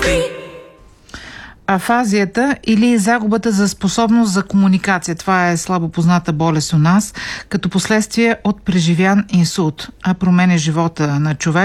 Афазията или загубата за способност за комуникация. Това е слабо позната болест у нас, като последствие от преживян инсулт, променя живота на човек.